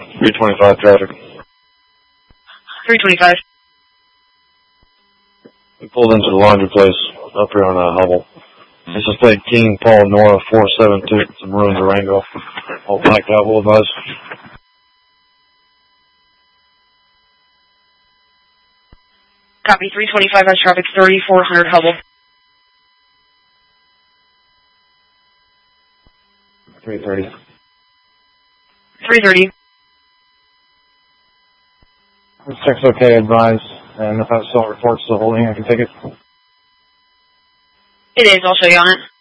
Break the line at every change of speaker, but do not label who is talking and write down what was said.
325 traffic.
325.
We pulled into the laundry place up here on Hubble. This is plate King Paul Nora 472. It's a maroon Durango. All blacked out, will advise.
Copy, 325 has traffic, 3400 Hubble.
330.
330.
This check's okay, advise. And if I still reports the holding, I can take it.
It is, I'll show you on it.